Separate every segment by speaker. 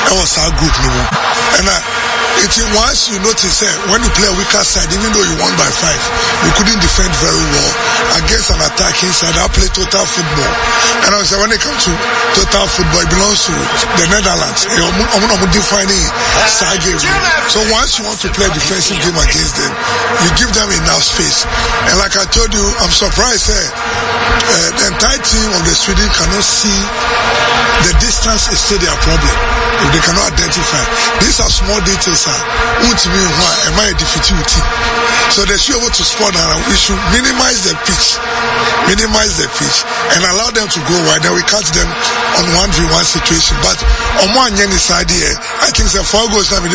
Speaker 1: That was our group, no more. And once you notice when you play a weaker side, even though you won by 5, you couldn't defend very well against an attacking side. I play total football. And I say when it comes to total football, it belongs to the Netherlands. I'm defining side game. So once you want to play a defensive game against them, you give them enough space. And like I told you, I'm surprised the entire team of the Sweden cannot see the distance is still their problem. If they cannot identify. These are small details. So they should be able to spot that we should minimize the pitch and allow them to go wide. Then we catch them on 1v1 situation. But on one side here, I think the 4 goals we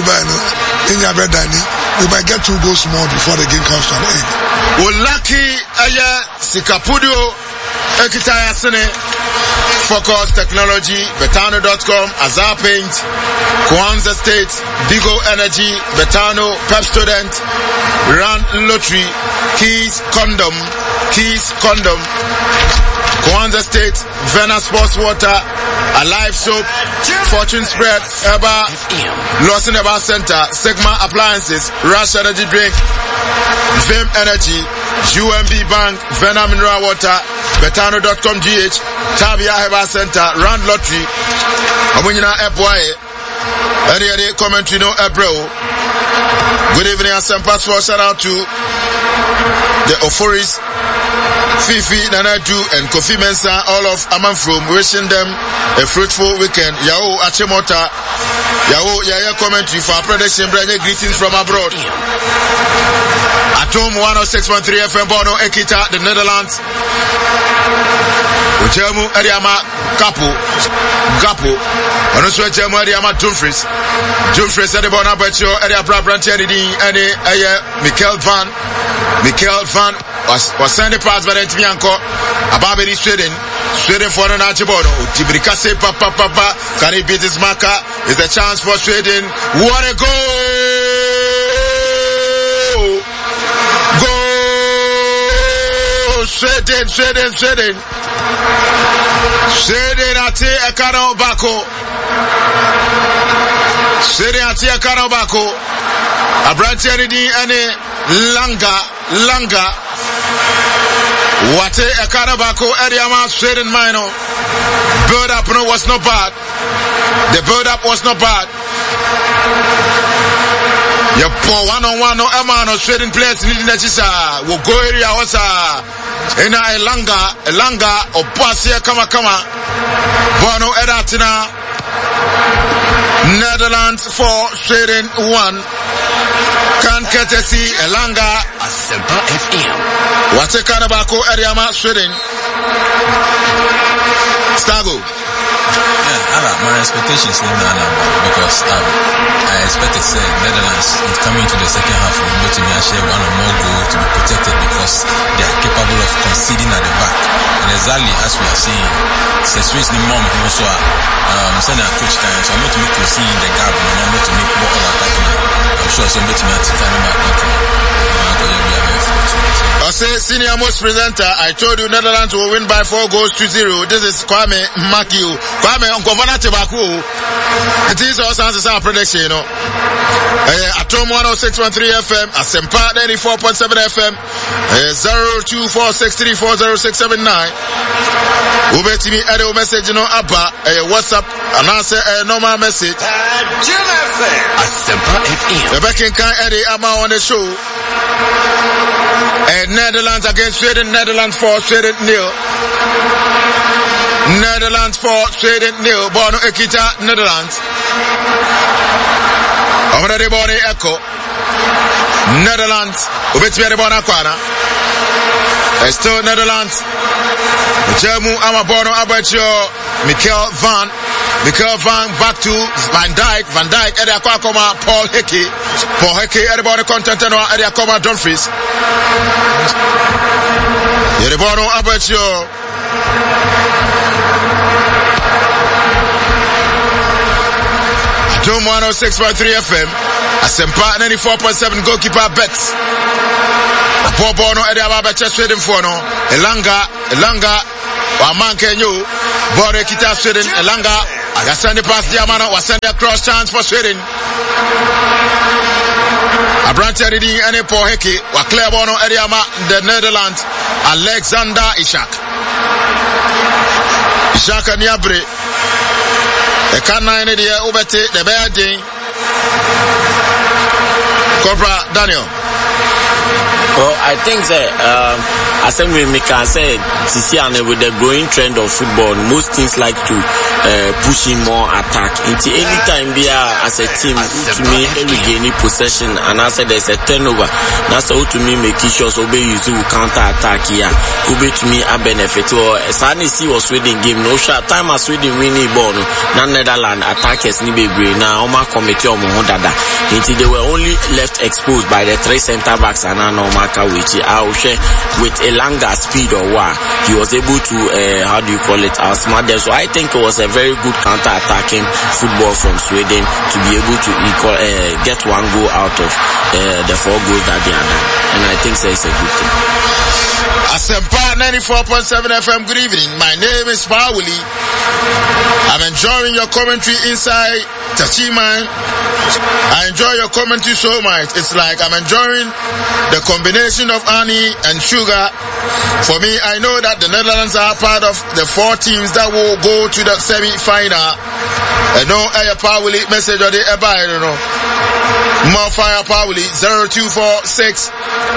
Speaker 1: might get 2 goals more before the game comes to an end.
Speaker 2: Lucky Sikapudio Ekitaya Sene Focus Technology, Betano.com, Azar Paint, Kwanzaa State, Bigo Energy, Betano, Pep Student, Rand Lottery, Keys Condom, Kwanzaa State, Vena Sports Water, Alive Soap, Fortune Spread, Eba, Lawson Eba Center, Sigma Appliances, Rush Energy Drink, Vim Energy, UMB Bank, Vena Mineral Water, Betano.com GH, Tabia Eba Center, Rand Lottery, Amunina Ebwaye, any commentary no Ebro. Good evening, and pass for shout out to the Ophoris, Fifi, Nanadu, and Kofi Mensah, all of Amanfrom, wishing them a fruitful weekend. Yao Achemota, Yao Yaya commentary for our prediction, bringing greetings from abroad. Atom 106.3 FM Bono Ekita, the Netherlands. Ujemu Ariama Gapo, and also Ujemu Ariama Dumfries at the Bona Bacho, Aria Brabrantiani, and Michael Van was sent a pass by Ntimianko, Ababedi Sweden for an Archibono, Tibricase Papa, can he beat his marker? Is a chance for Sweden. What a goal! Sweden ati Ekano Bako. Abranti Anidi ane Langa. Wate Ekano Bako Eriama Sweden Mino. Build up was not bad. The build up was not bad. You pour 1-on-1 no Emano Sweden players leading the Chisa. Will go area also. In a Langa or Basia Kama Bono Edatina Netherlands 4 Sweden 1 Kan Ketesi Elanga
Speaker 3: Asempa FM
Speaker 2: Wate Kanabako Eriama Sweden Stago.
Speaker 4: My expectations because I expected Netherlands coming into the second half of to be share 1 or more goals to be protected because they are capable of conceding at the back. And exactly as we are seeing, Sessuis the mom also send a coach can so I'm going to make you see the gap and I'm going to make more all attacking. I'm sure so I'm going to make it coming back.
Speaker 2: I say senior most presenter, I told you Netherlands will win by 4 goals to 0. This is Kwame Makiu. Kwame Ungovana Tebaku. It is also our prediction, you know. Atom 106.3 FM, Asempa 94.7 FM, 0246340679. Ubeti me a message, you know, Abba, a WhatsApp, and answer a normal message.
Speaker 3: Asempa FM.
Speaker 2: The backing can Eddie Ama on the show. Netherlands against Sweden, Netherlands 4, Sweden 0. Netherlands 4, Sweden 0. Bono Ekita, Netherlands. Already Boni Echo. Netherlands. Ubeti Bona Kwana. Still Netherlands. Jemu Amabono Abacho. Michael Van back to Van Dijk Eddie Akoma Paul Hickey Eddie Bono content and Eddie Akoma Dumfries Eddie Bono Abacho Doom 106.3 FM Asempa 94.7 goalkeeper bets Bono Eddie Abacha Sweden for no Elanga Waman Kenyo Bore Kita Sweden Elanga I send the pass Diamano, I send a cross chance for Sweden. A branch reading any poor Heki, or Claiborne Ediama, the Netherlands, Alexander Ishak. Ishak and Yabre. The canine idea Ubete, the bear day. Cobra Daniel.
Speaker 5: Well, I think that as we can say, with the growing trend of football, most teams like to push in more attack. Into any time we are as a team, to me, regaining possession, and I said there's a turnover. That's how to me make sure obey you to counter attack here. Obey to me a benefit. Or Sani see was Sweden game. No short time as Sweden winning ball. Now Netherlands attackers ni be great. Now Oma committee on Mohondada. Until they were only left exposed by the three centre backs and now with a longer speed or what he was able to how do you call it, outsmart them. So I think it was a very good counter-attacking football from Sweden to be able to get one goal out of the 4 goals that they had done, and I think so it's a good thing.
Speaker 2: Asempa 94.7 FM, good evening. My name is Pauli. I'm enjoying your commentary inside Tachima. I enjoy your commentary so much. It's like I'm enjoying the combination of honey and sugar. For me, I know that the Netherlands are part of the 4 teams that will go to the semi-final. I know a Pauli message or the I don't know. More fire Pauli 0246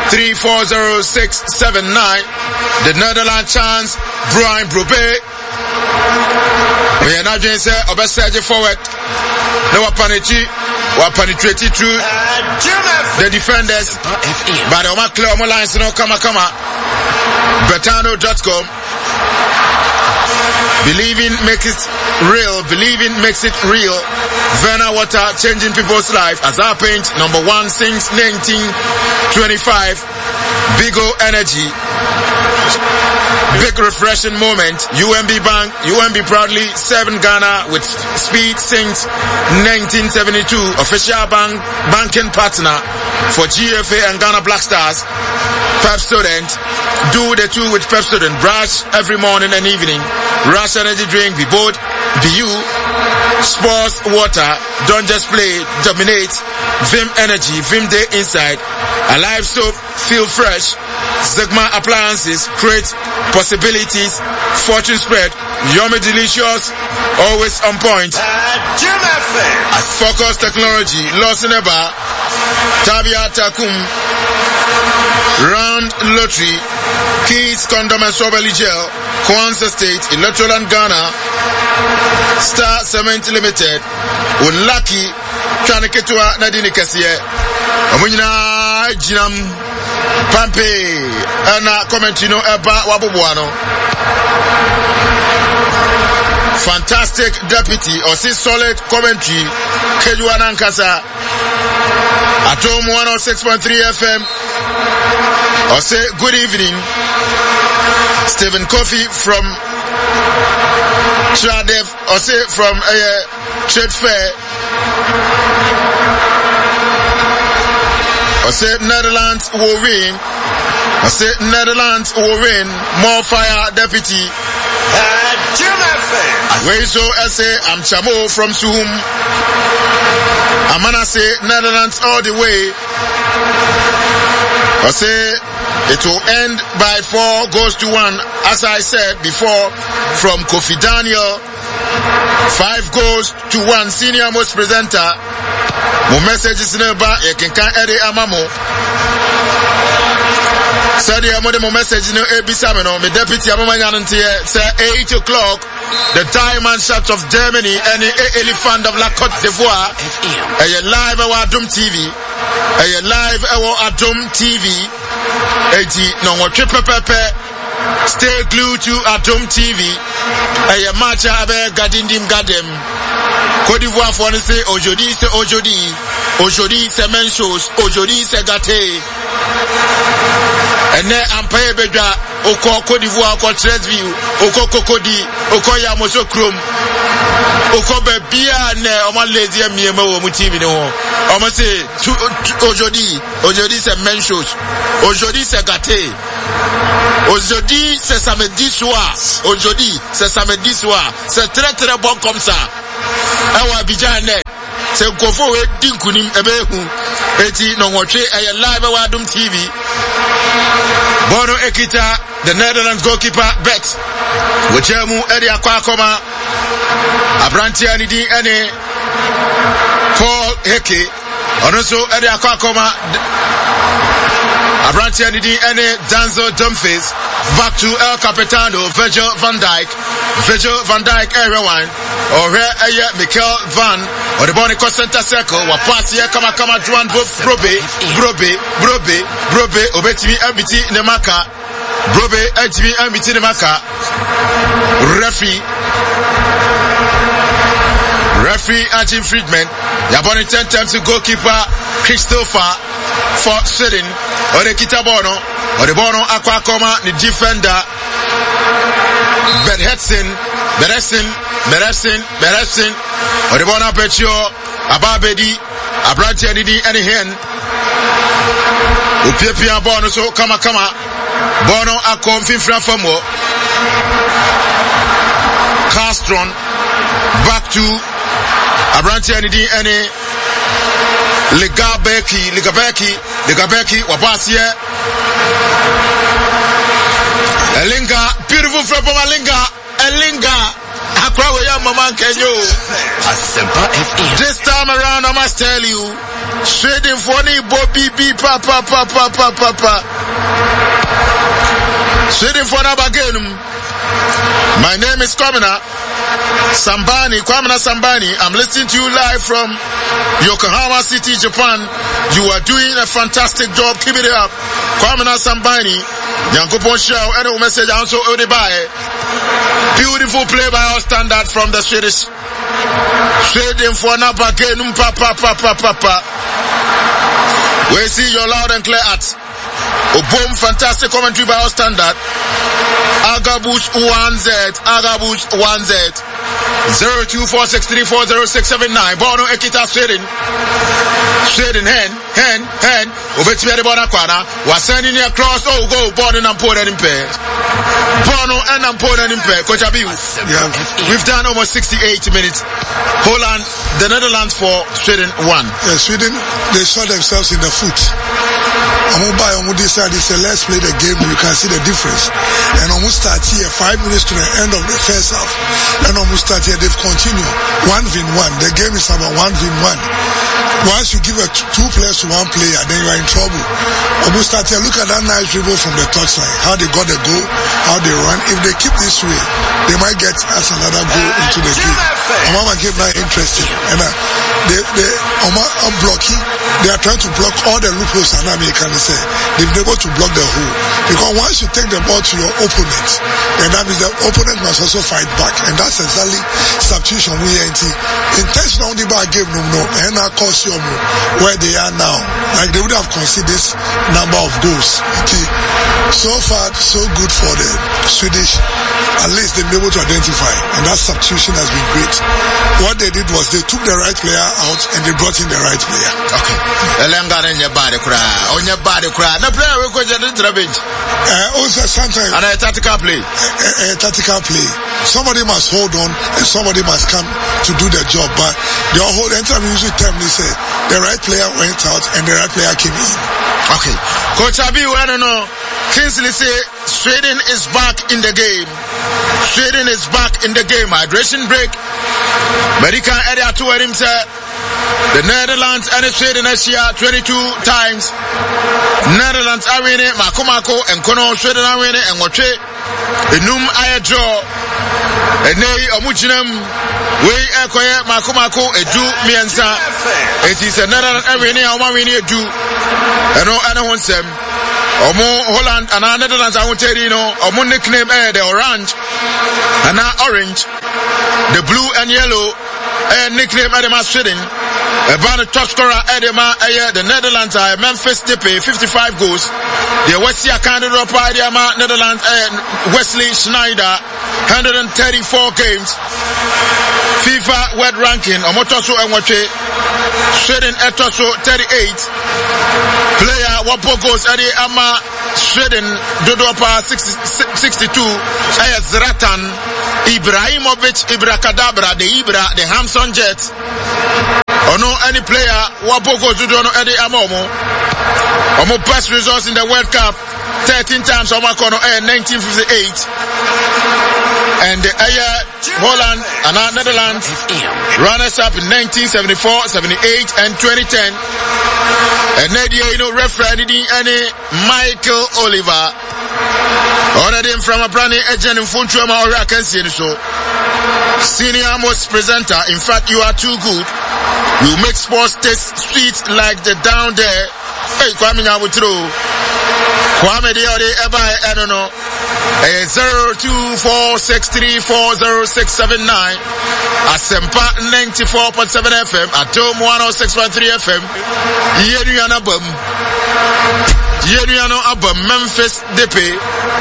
Speaker 2: 340679. The Netherlands chance Brian Brobe. We are not going to say Obesaje forward. No penetrate through the defenders. But Oma clear Oma lines no come. Betano.com. Believing makes it real. Believing makes it real. Verna Water changing people's life. Azar Paint #1 since 1925. Bigo Energy. Big refreshing moment. UMB Bank. UMB proudly serving Ghana with speed since 1972. Official banking partner for GFA and Ghana Black Stars. Pep Student. Do the 2 with Pep Student. Brush every morning and evening. Rush energy drink. Be bold. Be you. Sports water. Don't just play. Dominate. Vim energy. Vim day inside. Alive soap. Feel fresh. Sigma appliances. Create possibilities. Fortune spread. Yummy delicious. Always on point. Focus technology. Lost in a bar. Tabia Takum. Round lottery. Kids condom and strawberry gel. Kwanzaa State. Electroland Ghana. Star Cement Limited. Unlucky. Chaniketua Nadine Kassier. Amunyina Jinam Pampe. Ana Commentino Eba Wabubuano. Fantastic deputy or see solid commentary. Kejuana Nkasa. Atom 106.3 FM. Or say good evening. Stephen Coffey from Tradev, or say from Trade Fair. Or say Netherlands will win. Or say Netherlands will win. More fire deputy. Where so I say I'm Chamo from Suhum. Amana say Netherlands all the way. Or say it will end by 4 goals to 1. As I said before, from Kofi Daniel, 5 goals to 1. Senior most presenter. Mo message is never. You can edit amamo. Sadia mo de mo message no ebisameno. Me deputy amamanya ntie say 8 o'clock. The Diamond Shots of Germany and the Elephant of La Côte d'Ivoire. Live at Adom TV. Live at Adom TV. No more triple pepe. Stay glued to Adom TV. Match abe gadindim gadem. Côte d'Ivoire for say Ojodi se Ojodi. Ojodi se mensos. Ojodi se gate. And then Ampere Bedra, Oko Côte d'Ivoire, Oko Tresville, Oko Kokodi, Oko Yamoso Krum, Oko Bebia, ne, Oma Lazy and Miemo, Mutivi, no. Oma say, Ojodi se mensos, Ojodi se gate, Ojodi se samedi soir, Ojodi se samedi soir, c'est très très bon comme ça. Ewa Bijane. Se nkofo we dinkunim ebehu. Eti no ngotwe eye live wa Adom TV. Bono Ekita, the Netherlands goalkeeper bet. Wechemu edi akwa akoma. Abranti anidi ene Paul Heke. Onoso edi akwa akoma. Abranti anidi ene Danzo Dumfries. Back to El Capitano, Virgil van Dijk. Virgil van Dijk everyone. Or here Mikel Van. Or the ball center circle. Wa pass here kama Juan Brobe. Obetimi MBT Nemaka. Brobe HB MBT Nemaka. Referee Ajim Friedman. Yaboni 10 times to goalkeeper Christopher for Sweden. Or the Kitabono. Or the Bono Aquacoma, the defender Beresin. Or the Bono Petio Ababedi Abranti Anidi any hen. Upia Bono so kama Bono Akom Finfra Famo Castron back to Abranti Anidi any Ligabeki Wabasia Elinga, beautiful from Elinga. Akwa ya mama Kenyo. This time around I must tell you, trading for ni Bobby papa. Trading for Nabagenum. My name is Kwamina Sambani. I'm listening to you live from Yokohama City, Japan. You are doing a fantastic job. Keep it up. Kwamina Sambani. Yankopon show any message also Odibaye. Beautiful play by our standard from the Swedish. Trading for Nabagenum papa. We see you loud and clear at Boom, fantastic commentary by our standard. Agabus 1Z. 0246340679. Bono Ekita Sweden hand. Obeti the Bona Kwana was sending it across. Oh, go Bono and Poden in pair. Bono and Poden in pair. Coach Abiu. Yeah. We've done almost 68 minutes. Holland, the Netherlands for Sweden 1.
Speaker 1: Yeah, Sweden, they shot themselves in the foot. They said, let's play the game. You can see the difference. And almost start here 5 minutes to the end of the first half. And almost start here, they've continued 1v1. The game is about 1v1. Once you give two players to one player, then you are in trouble. Almost start here, look at that nice dribble from the top side. How they got the goal, how they run. If they keep this way, they might get us another goal into the game. Omama game not interesting. And they are blocking. They are trying to block all the loopholes and American say. They've been able to block the hole. Because once you take the ball to your opponent, then that means the opponent must also fight back. And that's exactly substitution we are intentional on the ball game no and I cost you where they are now. Like they would have conceded this number of goals. So far, so good for the Swedish. At least they've been able to identify. And that substitution has been great. What they did was they took the right player out and they brought in the right player. Okay.
Speaker 2: On your body cry. No player will go to the bench.
Speaker 1: Also sometimes.
Speaker 2: And a tactical play.
Speaker 1: A tactical play. Somebody must hold on and somebody must come to do the job. But the whole entire usually time they say the right player went out and the right player came in.
Speaker 2: Okay. Coach Abi, I don't know. Kingsley say Sweden is back in the game. Sweden is back in the game. Hydration break. American area to him say the Netherlands and Sweden this year 22 times. Netherlands are winning. Makomako and Kono Sweden are winning and Wache. Enum aya draw. Enei omujinam we ekoye Makomako edu miensa. It is a Netherlands are winning. Oma winning edu. Eno ana wonsem. Omo Holland and Netherlands I want to tell you know. Omo nickname the orange and orange. The blue and yellow nickname Edema Sweden. About the top scorer Edema the Netherlands are Memphis Depay 55 goals. The Wesley candidate of Idema Netherlands Wesley Schneider 134 games. FIFA World Ranking, Omotoso Enwache, Sweden Etoso 38, player Wapokos Adi Ama, Sweden Dodopa 62, Zlatan Ibrahimovic Ibrakadabra, the Ibra, the Hamson Jets. Or no any player Wapokos Dodono Adi Amomo. Omo best results in the World Cup 13 times Omakono 1958. And Holland and Netherlands runners up in 1974, 78 and 2010. And Nadia, referee any Michael Oliver. Honored him from a brand new agent in Funtuama or I can see so. Senior most presenter, in fact you are too good. You make sports taste sweet like the down there. Hey, Kwame Nyabutro. Kwame Diode Ebai, I don't know. 0246340679. Asempa 94.7 FM. Atom 106.3 FM. Yenuano Abum. Memphis DP.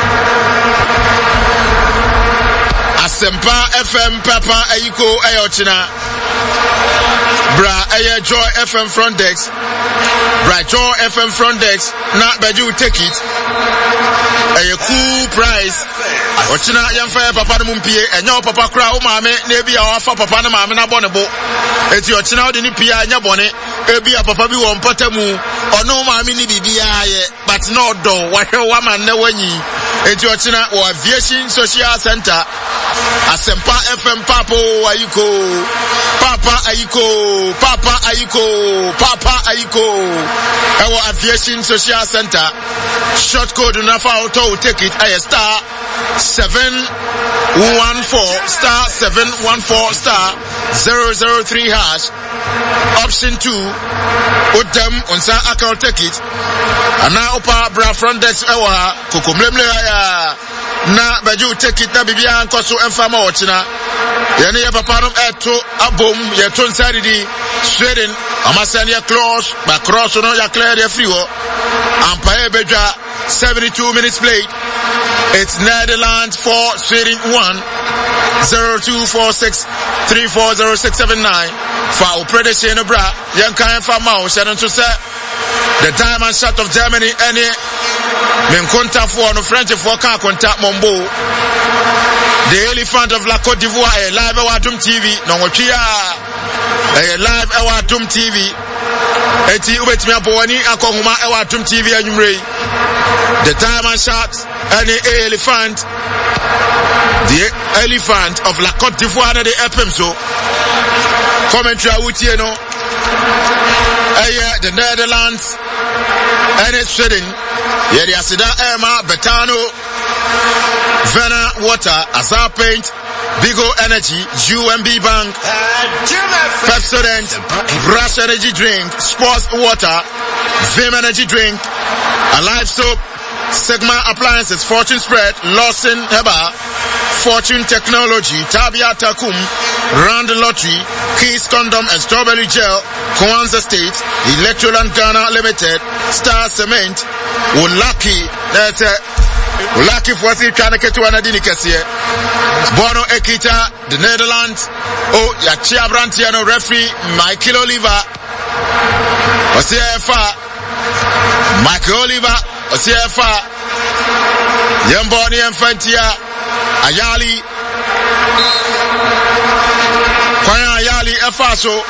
Speaker 2: Asempa FM Papa Ayiko Ayochina. Bra Aye Joy FM front decks. Bra Joy FM front decks. Not bad you take it. A cool price. Ochina yamfa papa no mpie enyo papa kra o maame na ebi a wafa papa no maame na bone bo. Eti ochina odi ni pia anya bone ebi a papa bi wo mpata mu ono maame ni bibia ye but no do wahwe wa man na wanyi. Eti ochina o aviation social center Asempa FM Papo Ayiko Papa Ayiko Papa Ayiko Papa Ayiko Ewo aviation social center short code nafa auto take it I star 714 star 714 star 003 hash option 2 Udem unsa account take it ana opa bra front desk ewa kokomlemle ya na baju take it na bibia ankoso emfama ochina yene ya papa no eto abom ye to nsari di Sweden amasani ya close ba cross no ya clear the free wo ampire bedwa 72 minutes played. It's Netherlands 4, Sweden 1. 0246340679. Foul predation of bra. Young kind for mouse and to say the diamond shot of Germany any men contact for no French for car contact Mombo. The elephant of La Côte d'Ivoire live Awadum TV. No Mochia live Awadum TV. Eti ubetimi aboni akohuma Awadum TV anyumre. The diamond shot and the elephant of La Côte d'Ivoire and the Epimso. Commentary Awutieno. The Netherlands and it's Sweden. The Asida Emma, Betano, Vena Water, Azar Paint, Bigo Energy, UMB Bank, Pepsodent, Brush Energy Drink, Sports Water, Vim Energy Drink, Alive Soap, Sigma Appliances, Fortune Spread, Lawson Heba, Fortune Technology, Tabia Takum, Rand Lottery, Keys Condom and Strawberry Gel, Kwanzaa State, Electroland Ghana Limited, Star Cement, Ulaki, that's it. Ulaki for the Kanake Anadini Cassia, Bono Ekita, the Netherlands, oh, Yachia Brantiano referee, Michael Oliver, Osiefa, Michael Oliver, Osiefa, Yamboni Infantia, Ayali, Kwaya Ayali, Efaso,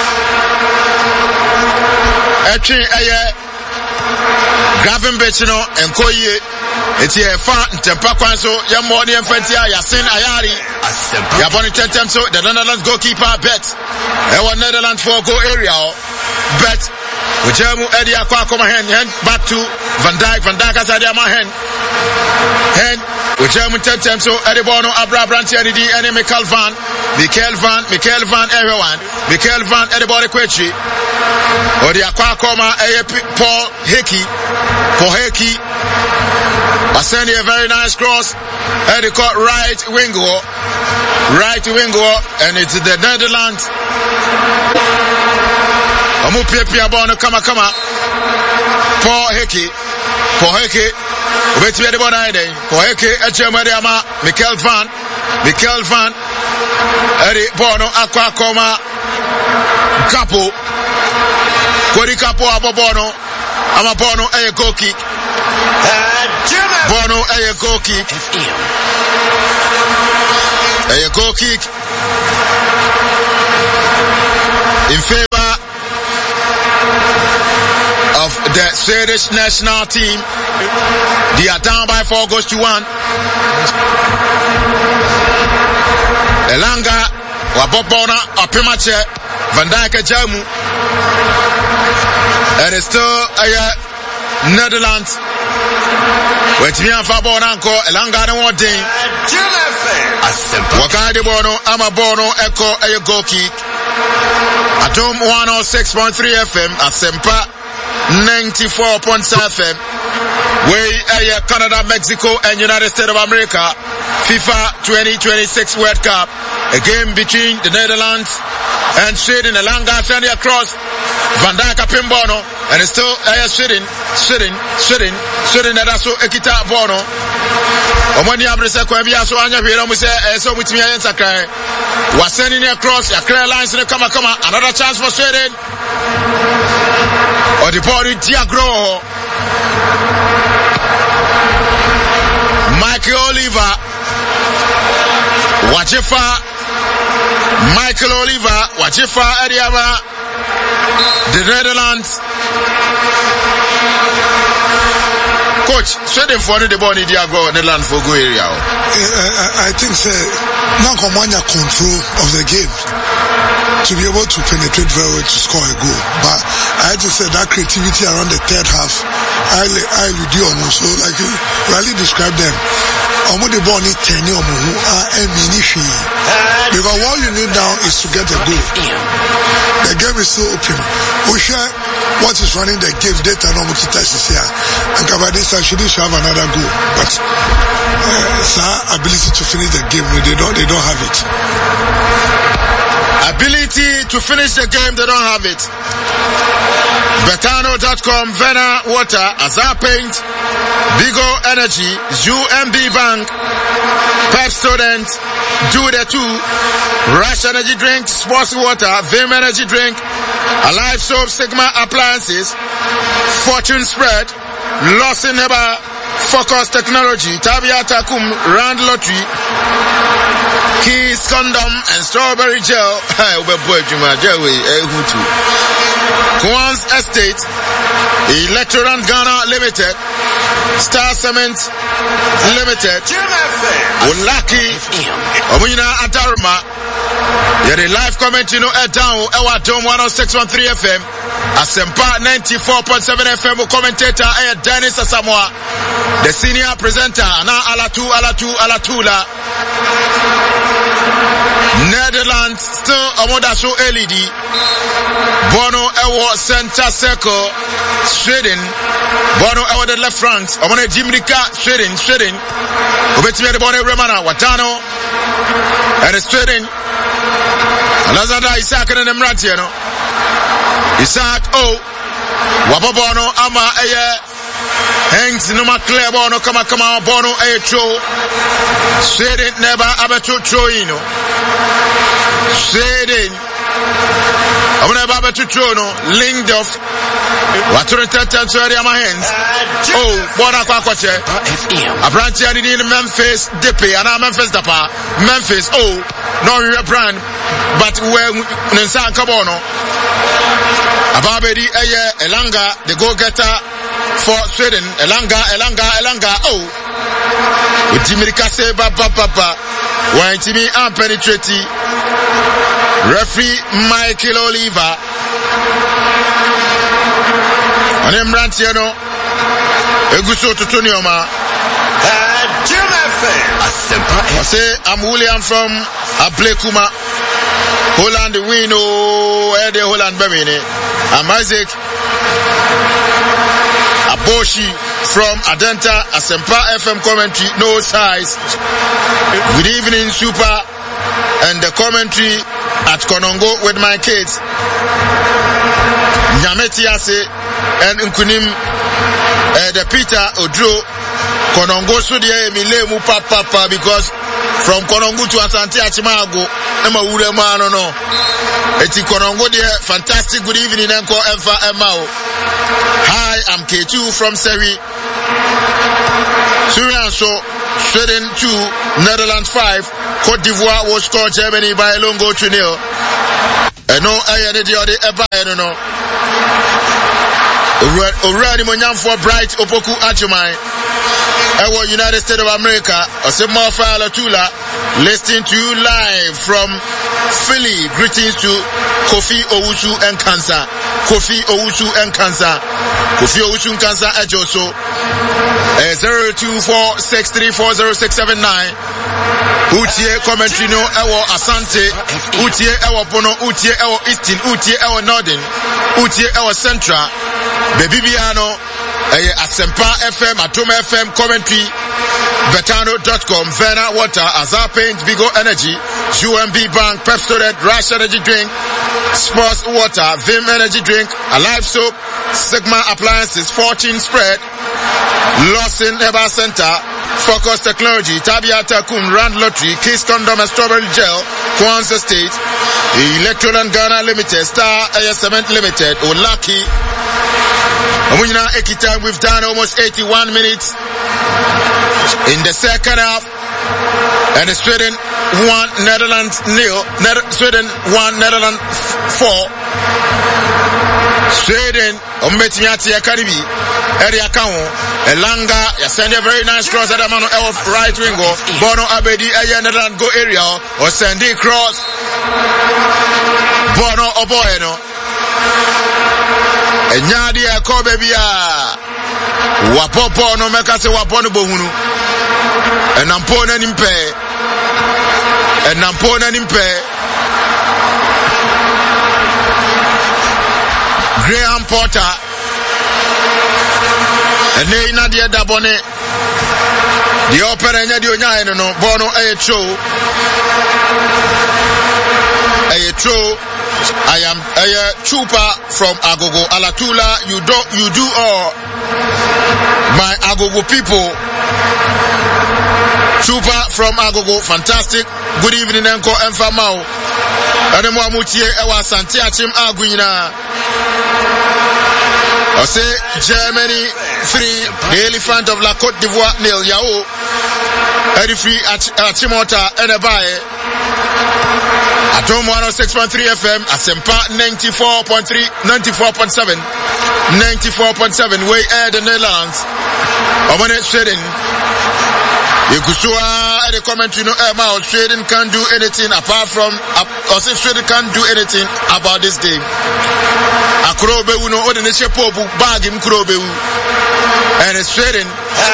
Speaker 2: Echi Aye, Gavin Bechino, and Koye, Eti Efa, Tempa Kwanso, Yamboni Infantia, Yasin Ayali, Yaboni Tentem, so the Netherlands goalkeeper bet, Ewa Netherlands for goal area, bet. Ujemu Eddie Aqua hand back to Van Dijk has Eddie hand. Ujemu Tentem so Eddie Bono Abra Branti Eddie and Michael Van everyone. Michael Van Eddie Body Quechi. Odi Aqua Paul Hickey. I send you a very nice cross. Eddie caught right wingo, and it's the Netherlands. Pia Bono kama Paul Hickey ubeti ya debona ide Paul Hickey echemwe ama Michael Van Eri Bono Aqua Coma Capo Kodi Capo Abobono Ama Bono a goal kick. Bono a goal kick. A goal kick in favor of the Swedish national team. They are down by 4 goals to 1. Elanga Wabobona Opimache Van Dijk Jamu. And it's still a Netherlands. With me and Fabona Anko Elanga no one day. Wakadi Bono Ama Bono Echo a goal kick. Atom 106.3 FM Asempa 94.7 FM. Way Canada, Mexico and United States of America FIFA 2026 World Cup. A game between the Netherlands and Sweden. Elanga sending across Van Dijk Pimbono and it's still Sweden and also Ekita Bono. Omoni Abresa Kwabia so anya hwera mu say so mutimi ayen sakai. Was sending across a clear lines in the come another chance for Sweden. Or the ball in Diagro. Michael Oliver Wajifa Michael Oliver Wajifa Ariama the Netherlands coach Sweden for the ball in Diagro Netherlands for go area.
Speaker 1: I think now Komanya control of the game to be able to penetrate very well to score a goal. But I had to say that creativity around the third half, I do almost so like you really describe them. Almost the ball need 10 because what you need now is to get a goal. The game is so open. We share what is running the game data no much touch is here. And Kabadis should have another goal. But ability to finish the game, they don't have it.
Speaker 2: Ability to finish the game, they don't have it. Betano.com, Vena Water, Azar Paint, Bigo Energy, UMB Bank, Pep Student, Do the Two, Rush Energy Drink, Sports Water, Vim Energy Drink, Alive Soap, Sigma Appliances, Fortune Spread, Lawson Heba, Focus Technology, Tabia Takum, Rand Lottery, Keys Condom and Strawberry Gel. Kwan's Estate, Electorant Ghana Limited, Star Cement Limited, Ulaki, Omina Adarma. You're live comment, down, Ewa Dome 106.3 FM, Asempa 94.7 FM, commentator, Dennis Asamoah, the senior presenter, Ana Alatula. Netherlands still Amoda show LED. Bono Ewo center circle. Sweden. Bono Ewo the left front. Amone Jimrika Sweden. Ubetime the Bono Romana Watano. And Sweden. Lazada Isaac and Emratiano. Isaac Wabobono Ama Hangs Numa Claire Bono Kama Bono Sweden never abeto Troino. Sweden Abuna Baba to Trono, Lingdorf, Waturita to area my hands. Bona Quaquache, a branch in Memphis, Dippy, and Memphis Dapa, Memphis, no real brand, but where Nensan Cabono, Ababedi, Elanga, the go getter for Sweden, Elanga, with Jimmy Kase, Baba, when Timmy and penetrating. Referee Michael Oliver and Embrantiano Eguso Tutunioma. I say I'm William from Ablekuma Holland win Ede Holland Bemini. I'm Isaac Aboshi from Adenta Asempa FM commentary, no size. Good evening, Super, and the commentary at Konongo with my kids. Nyametiase and Nkunim, the Peter Odro Konongo so de mi mu papa because from Konongo to Asante Achimago Emma Urema no eti Konongo de fantastic good evening enko Emfa Emao. Hi, I'm K2 from Seri. Suriname Sweden 2, Netherlands 5. Cote d'Ivoire will score Germany by a long goal to nil. And no, I had the Eba, I don't know. Already, Monyam for Bright Opoku Achumai. Our United States of America, Osema Fala Tula, listening to you live from Philly. Greetings to Kofi Owusu and Kansa. Kofi Owusu and Kansa. Kofi Owusu and Kansa Ejoso. 0246340679. Utie commentary no ewo Asante. Utie ewo Bono. Utie ewo Easton. Utie ewo Northern. Utie ewo Central. Bebibiano. Asempa FM, Atoma FM, commentary, Betano.com, Vena Water, Azar Paint, Bigo Energy, UMB Bank, Pepsodent, Rush Energy Drink, Sports Water, Vim Energy Drink, Alive Soap, Sigma Appliances, Fortune Spread, Lawson Herbal Center, Focus Technology, Tabiata Kun, Rand Lottery, Kiss Condom and Strawberry Gel, Kwanzaa State, Electroland Ghana Limited, Star Air Cement Limited, Olaki. Ekita, we've done almost 81 minutes in the second half, and Sweden 1, Netherlands 0, Sweden 1, Netherlands 4. Sweden, Ometinyati Akaribi, Area Kao, Elanga, you send a very nice cross at the man of right wingo, Bono Abedi, Netherlands go area, or send a cross, Bono Oboeno. Enyadi eko baby a wapopo no meka se wapo no bohunu enampo na nimpe Graham Potter ene ina de dabone the opera nya de onya no bono true. I am a trooper from Agogo Alatula. You do all my Agogo people. Trooper from Agogo, fantastic. Good evening, Enko Enfamao. Ademo Amutie Ewa Santi Achim Aguina. I say Germany 3, the elephant of La Côte d'Ivoire nil. Yao. Eri free Achimota Enebae. Atom 106.3 FM, Asempa 94.3, 94.7, 94.7, way air the Netherlands. Omane Sweden. Yekusua the commentary no Emma Sweden can't do anything apart from Sweden can't do anything about this game. Akrobe uno odene shepobu bag him krobe. And Sweden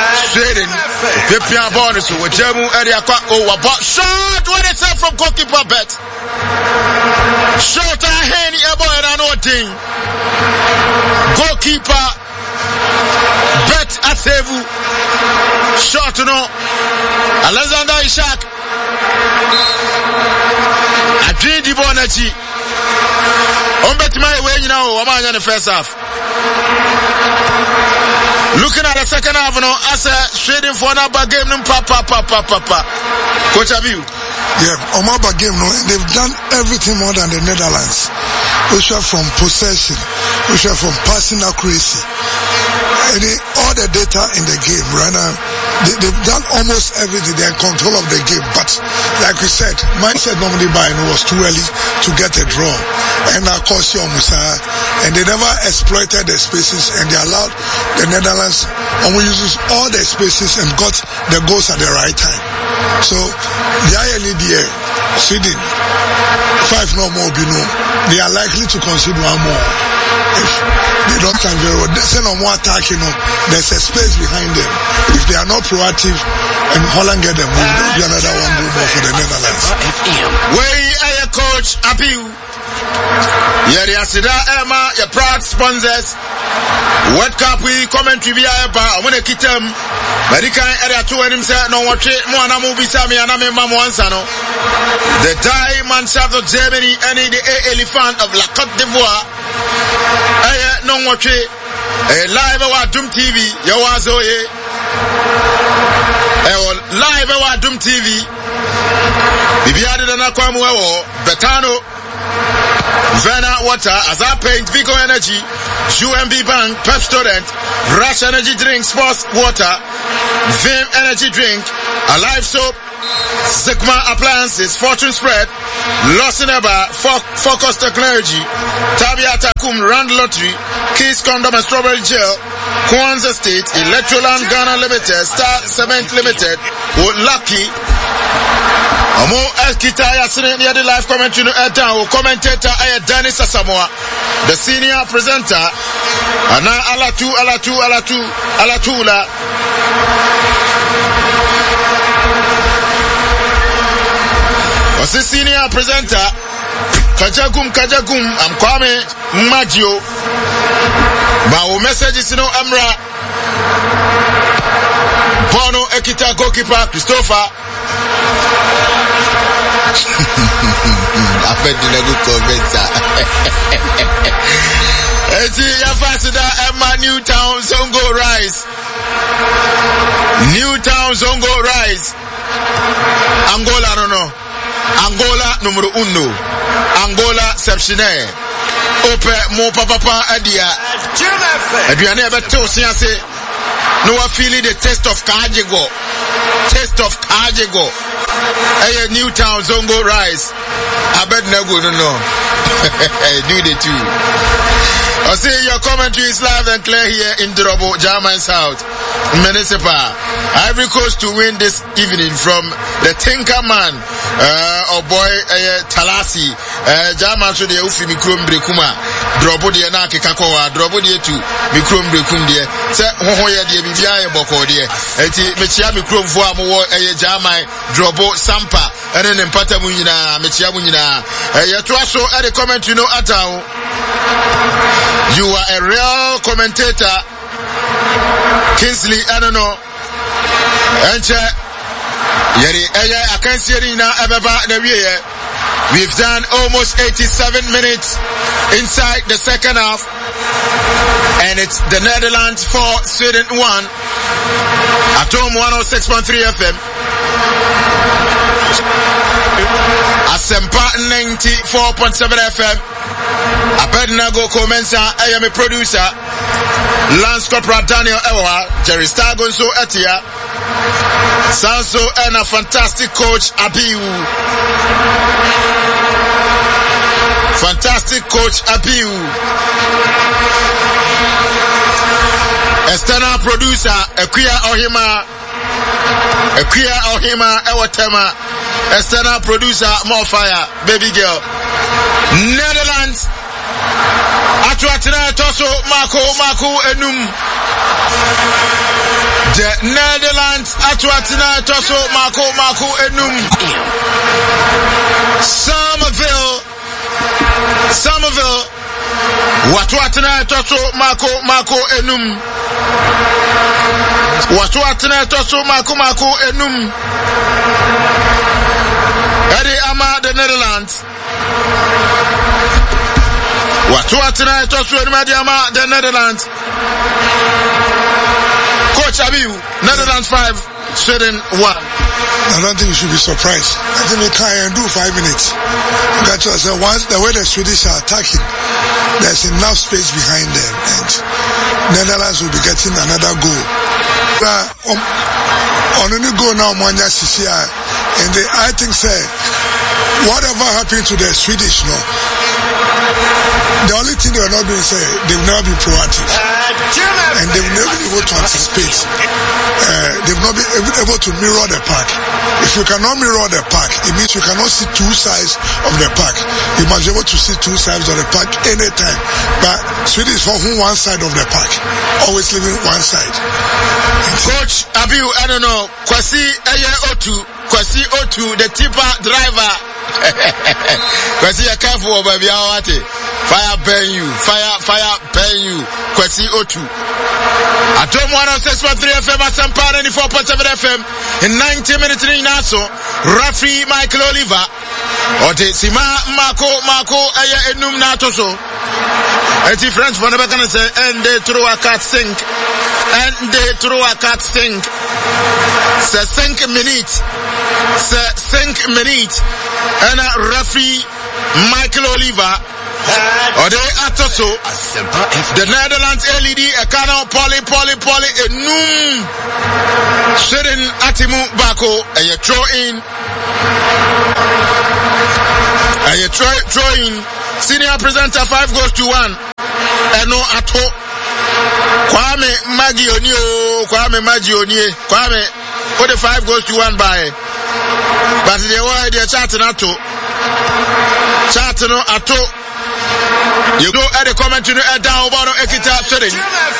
Speaker 2: Pepia bonus with Jemu area about shot what is up from goalkeeper bet. Shot a henny boy and nothing. Goalkeeper bet Asevu. Shot no Alexander Ishak. Adri di Bonachi. On bet my way now, I'm on the first half. Looking at the second half, as a trading for another game, papa. Coach Abiu.
Speaker 1: Yeah, Omaba game, they've done everything more than the Netherlands. Which are from possession, which are from passing accuracy. All the data in the game right now, they've done almost everything. They're in control of the game. But like we said, mindset normally was too early to get a draw. And of course, Musa, and they never exploited the spaces, and they allowed the Netherlands uses all the spaces and got the goals at the right time. So the ILEDA, Sweden, 5 no more, they are likely to concede one more. If they don't come very well, they send on more attack, there's a space behind them. If they are not proactive and Holland get them, will be another one goal more for the Netherlands.
Speaker 2: Where are your coach, Abiu? Yeri Asida Emma, your proud sponsors. World Cup we commentary be aba. I want to keep them. Medical area 2 and him say no watch it. Mo ana mo bisa mi ana me mamu ansa no. The diamond shaft of Germany and the elephant of La Côte d'Ivoire. No watch it. live wa Dum TV yawazo ye live wa Dum TV bibiade na kwamu ewo Betano Vena Water, Azar Paint, Vigo Energy, UMB Bank, Pep Student, Rush Energy Drink, Sports Water, Vim Energy Drink, Alive Soap, Sigma Appliances, Fortune Spread, Losineba, Focus Technology, Tabiata Kum, Rand Lottery, Keys Condom and Strawberry Gel, Kwanzaa State, Electroland Ghana Limited, Star Cement Limited, Lucky, Omo Elkita Yasine near the live commentary no down commentator Danny Sasamoa, the senior presenter, Ana Alatula. Was the senior presenter Kajagum I'm Kwame Maggio. My messages no Amra Bono Ekita goalkeeper Christopher. I bet you never comment. Eti Yafasida Emma Newtown Zongo Rise. Newtown Zongo Rise. Angola no. Angola numero 1. Angola septionnel. Ope mo papa adia. Aduane ebeto siase. No I feel the taste of Kajego. Hey, Newtown Zongo Rise. I bet Nego no. Do the two. I say your commentary is live and clear here in Drobo, German South, Municipal. Ivory Coast to win this evening from the Tinker Man, Talasi, German so the Ufi Mikrum Brekuma, Drobo de Anaki Kakoa, Drobo de Tu, Mikrum Brekum de, Say Hoya de Bibia Boko de, Eti Mechia Mikrum Voamo, Jamai, Drobo Sampa, and then Patamunina, Mechia Munina, Yatuaso at the comment you know Atao. You are a real commentator, Kingsley Anano. I can't see it now. We've done almost 87 minutes inside the second half, and it's the Netherlands 4, Sweden 1. At home 106.3 FM. Asempa 94.7 FM. Abednego Comensa, I am a producer. Lance Corporal Daniel Ewa, Jerry Stagonso Etia, Sanso and a fantastic coach Abiu. Fantastic coach Abiu. External producer Equia Ohima Ewatema. External producer More Fire, baby girl. Netherlands. Atuatina Toso Marco Enum. The Netherlands Atuatina Toso Marco Enum. Somerville. Watuatina Toso Marco Enum. Watuatina Toso Marco Enum. Eddie Ama the Netherlands. Watuatina Toso Ediama the Netherlands. Coach Abiu, Netherlands 5, Sweden 1.
Speaker 1: I don't think you should be surprised. I think they can do 5 minutes. You got to say once the way the Swedish are attacking, there's enough space behind them, and Netherlands will be getting another goal. On any goal now, Mwanya Sisia, and I think say whatever happened to the Swedish, no. The only thing they are not doing is they will never be proactive, and they will never be able to anticipate. They will not be able to mirror the pack. If you cannot mirror the pack, it means you cannot see two sides of the pack. You must be able to see two sides of the pack anytime. But Sweden is for whom one side of the pack, always leaving one side.
Speaker 2: Coach Abiu, I don't know, Kwasi O2, the tipper driver. Kwasi, you careful, baby. Fire burn you. Kwasi O2. At home 106.3 FM, Asempa 94.7 FM. In 90 minutes in Naso, referee Michael Oliver. Ote Sima Marco Aya Enum Natoso. Eti French for never gonna say, and they throw a cat sink. And they throw a cat sink. C'est 5 minutes. C'est 5 minutes. And a referee, Michael Oliver. Ode Atoso. The Netherlands LED, a canal, Polly, a noom. Shedden Atimu Bako, a throw in. A throw in. Senior presenter 5 goes to 1. Eno Ato. Kwame Magionie. Kwame, put the 5 goes to 1 by. But the way they're chatting Ato. Chatting Ato. You go at the comment to the down bottom Ekita Shedden.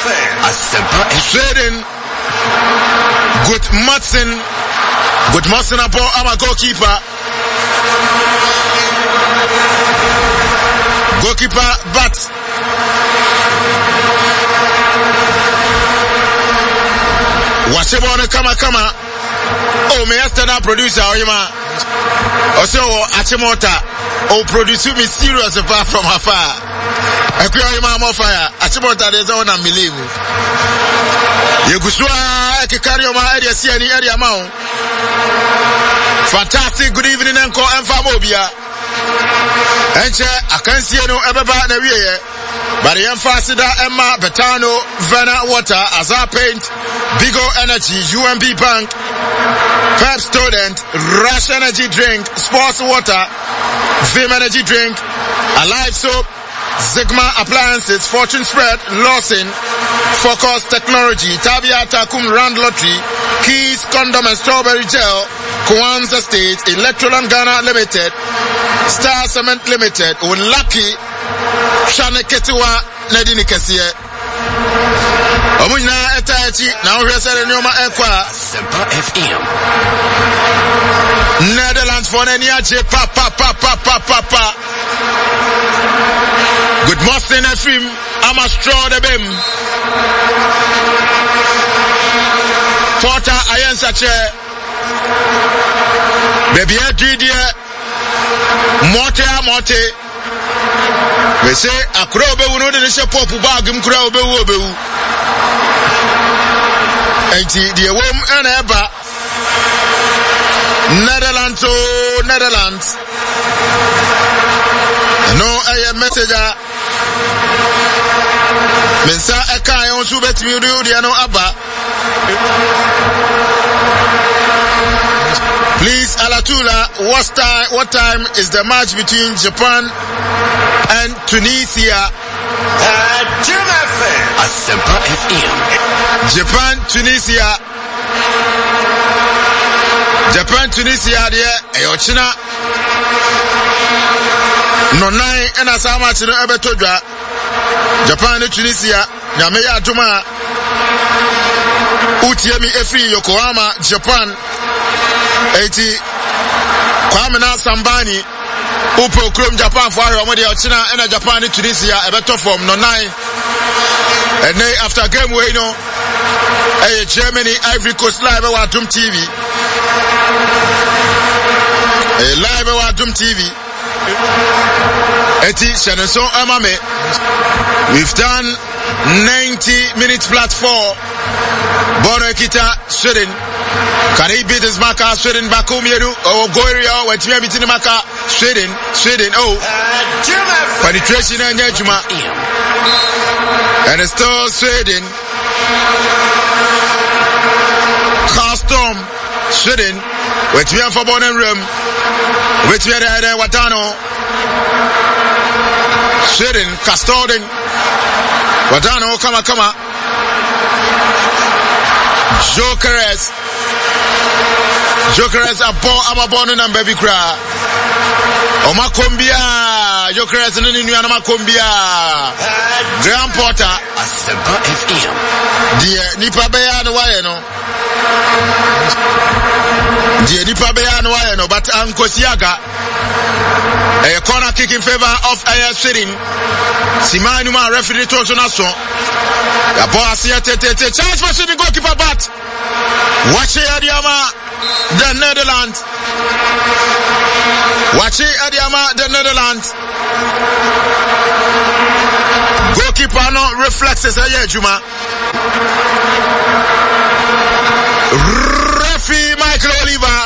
Speaker 2: Good Mutson upon our goalkeeper. But Washibona kama. Oh, me yesterday producer Oyima. Also Achimota. Oh, produce me serious apart from afar. Oyima more fire. Achimota there's one and believe. Yeguswa carry my area CNE area mount. Fantastic good evening and call and famobia. Enche I can see no ebeba na wiye. But the Fasida Emma Betano Vena Water Azar Paint Bigo Energy UMB Bank Pep Student Rush Energy Drink Sports Water Vim Energy Drink Alive Soap Sigma Appliances Fortune Spread Lawson Focus Technology Tabia Takum Round Lottery Keys Condom and Strawberry Gel Kwanzaa State Electroland Ghana Limited Star Cement Limited Lucky Shane Ketua Nadini Kesiye Omunyina etachi na ohwesere nyoma ekwa
Speaker 3: Sempa FM
Speaker 2: Netherlands for Neniache pa. Good morning FM I'ma straw the bim Porter Ayensache Baby Adridie Morte we say akura obewu no de she pop bag mkura obewu enti de wom na eba Netherlands no a messenger mensa eka yon su betimi do de no aba. Please, Alatula, what time is the match between Japan and Tunisia?
Speaker 3: Sempa FM.
Speaker 2: Japan, Tunisia, dear, Ayochina. No nine and as how much in Ebetoja. Japan and Tunisia, Yameya Juma. Utiemi Efri, Yokohama, Japan. 80 Kwamina Sambani Upo Krum Japan for Omodi Ochina and Japan and Tunisia a better form no 9 and then after game we know Germany Ivory Coast live at Doom TV live at Doom TV 80 Shannon Amame we've done 90 minutes platform Bono Ekita Sweden. Can he beat his Maka Sweden Bakumieru or Goria when Timmy beating Maka Sweden oh penetration and Juma and it's still Sweden Custom Sweden with me for Bonn and Room with me there Watano Sweden Custodian Watano come Jokeres are born in baby cry. Omakombia, Jokeres and Makombia. Grand Porter,
Speaker 3: Sempa FM.
Speaker 2: dear Nipa Beya no Wayano. Dear Nipa Beya no Wayano, but Uncle Siaga. A corner kick in favor of Aya Sitting. Simanuma referee to Naso. The boss here, chance for shooting goalkeeper, but watch it, Adiama, the Netherlands. Watch it, Adiama, the Netherlands. reflexes aye juma. Referee Michael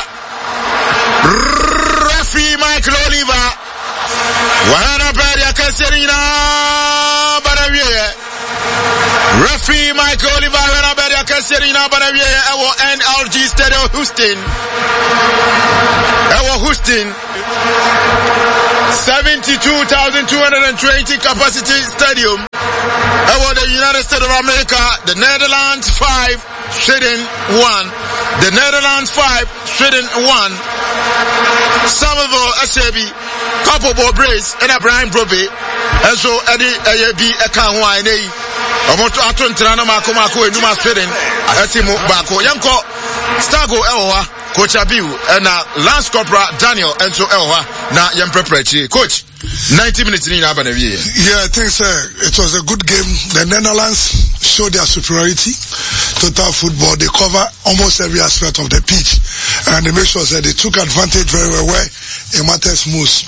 Speaker 2: Oliver. Wahana Beria Caserina Barawie. Referee Michael Oliver Wahana Beria Caserina Barawie. Ewo NRG Stadium Houston. 72,220 capacity stadium. Ewo the United States of America. The Netherlands 5, Sweden 1. The Netherlands 5, Sweden 1. Somerville SAB, Couple Ball Brace, and Brian Brobe. And so Eddie AAB Ekanwa and Omoto Aton Trana Mako and Numa Sweden. Atimo Bako Yanko Stago Elwa, Coach Abiu, and Lance Corporal Daniel and so Elwa. Now Yam Preparation. Coach, 90 minutes in Abanavie.
Speaker 1: Yeah, I think it was a good game. The Netherlands showed their superiority. Total football, they cover almost every aspect of the pitch, and they make sure that they took advantage very well where it matters most.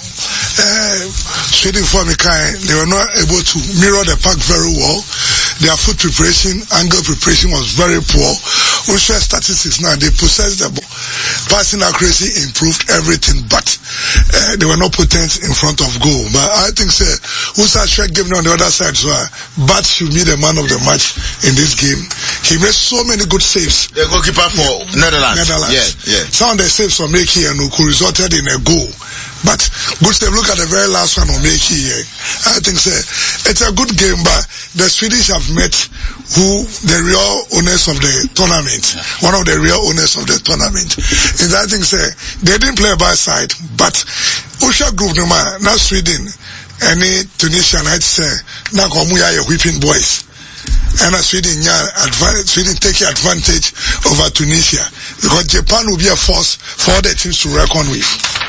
Speaker 1: Sweden for Mikai, they were not able to mirror the pack very well. Their foot preparation, angle preparation was very poor. We share statistics now. They possessed the ball. Passing accuracy improved everything, but they were not potent in front of goal. But I think Usa Shrek gave me on the other side, so Bat should be the man of the match in this game. He made so many good saves.
Speaker 2: The goalkeeper for Netherlands. Yeah.
Speaker 1: Some of the saves from Meki and Uku resulted in a goal. But good save. Look at the very last one on Meki here. I think it's a good game, but the Swedish have met the real owners of the tournament. One of the real owners of the tournament. And I think they didn't play by side, but Usha group no man, not Sweden, any Tunisian, I'd say, now Komuya whipping boys. And Sweden take advantage over Tunisia because Japan will be a force for other teams to reckon with.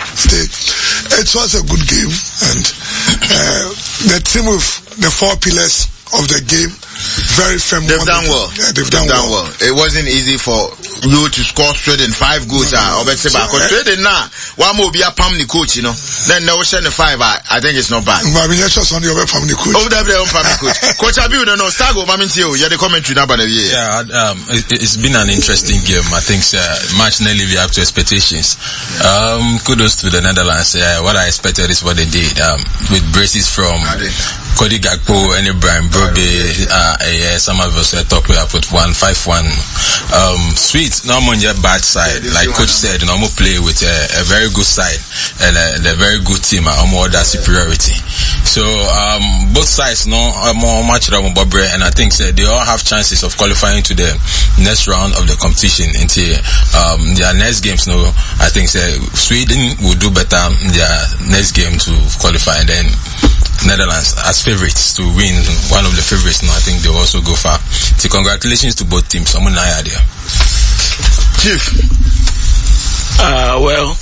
Speaker 1: It was a good game, and the team with the 4 pillars of the game, very firm.
Speaker 2: They've done well.
Speaker 1: Yeah, they've done well.
Speaker 2: It wasn't easy for you to score Sweden 5 goals. Sweden now, one more be a family coach, you know. Then the ocean 5, I think it's not bad.
Speaker 1: I mean, just on your family coach.
Speaker 2: Oh, they're family coach. Coach Abiu, no, Stago, you're the commentary now, but
Speaker 4: yeah, it's been an interesting game. I think much nearly we up to expectations. Kudos to the Netherlands. What I expected is what they did. With braces from Cody Gakpo and Brian Brobe, some of us top way up with 1-5-1. Sweet, no more yet bad side. Like Coach said, normal play with a very good side and a very good team, more that superiority. So both sides more much Bobre, and I think they all have chances of qualifying to the next round of the competition into their next games. I think Sweden will do better in their next game to qualify, and then Netherlands as favorites to win, one of the favorites. I think they'll also go far. So congratulations to both teams. I'm not idea.
Speaker 2: Chief.
Speaker 5: Well,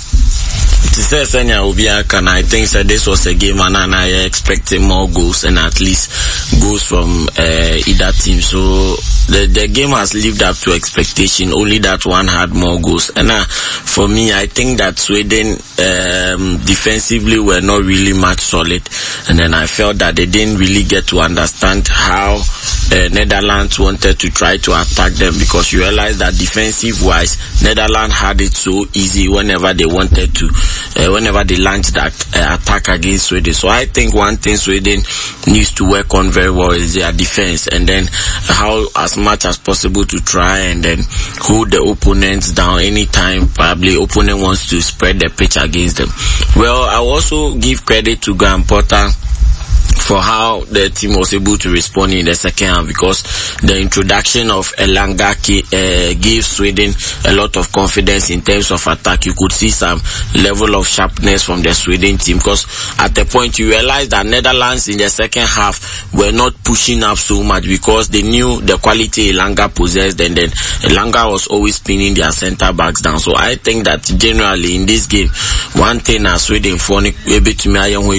Speaker 5: I think that this was a game and I expected more goals and at least goals from either team. So the game has lived up to expectation, only that one had more goals. And for me, I think that Sweden defensively were not really much solid, and then I felt that they didn't really get to understand how Netherlands wanted to try to attack them, because you realize that defensive wise Netherlands had it so easy whenever they wanted to, whenever they launched that attack against Sweden. So I think one thing Sweden needs to work on very well is their defense, and then how as much as possible to try and then hold the opponents down anytime probably opponent wants to spread the pitch against them. Well, I also give credit to Graham Potter for how the team was able to respond in the second half, because the introduction of Elanga gave Sweden a lot of confidence in terms of attack. You could see some level of sharpness from the Sweden team, because at the point you realize that Netherlands in the second half were not pushing up so much because they knew the quality Elanga possessed, and then Elanga was always pinning their center backs down. So I think that generally in this game, one thing as Sweden for maybe to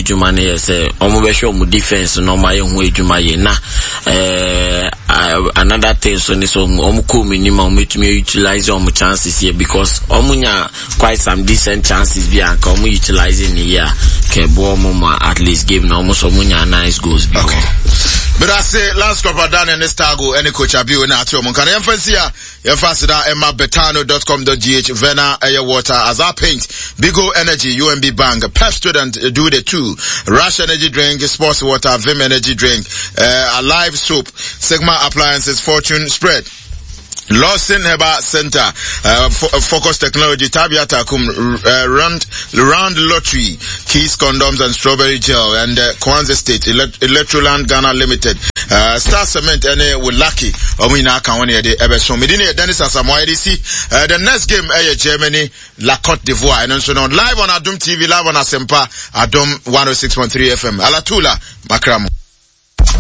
Speaker 5: me defense no my na another thing so minimum utilize chances here, because quite some decent chances utilizing here at least give almost nice goals.
Speaker 2: Okay. But say last couple done in Estago any coach abiu na ati omo kan yemfansia yemfasida emmabetano.com.gh Vena air water Azar paint Bigo Energy UMB Bank Pep Student do the two Rush energy drink sports water Vim energy drink Alive soap Sigma appliances Fortune spread Lawson Heba Center, Focus Technology, Tabiata Round Lottery, Keys Condoms and Strawberry Gel, and Kwanzaa State, Electroland Ghana Limited, Star Cement, and with Lucky, Omina Kawani de Eberson. Medina Dennis Asamoah DC. The next game, Germany, La Côte d'Ivoire, and also live on Adum TV, live on Asempa, Adum 106.3 FM. Alatula, Makramo.